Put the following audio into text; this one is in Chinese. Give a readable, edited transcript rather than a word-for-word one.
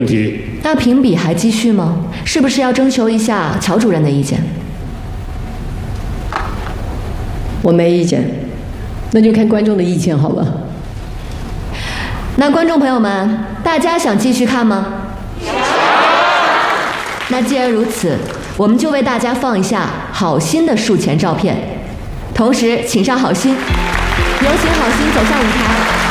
问题。 那评比还继续吗？是不是要征求一下乔主任的意见？ 我没意见，那就看观众的意见好了。 那观众朋友们，大家想继续看吗？那既然如此，我们就为大家放一下好心的术前照片，同时请上好心，有请好心走上舞台。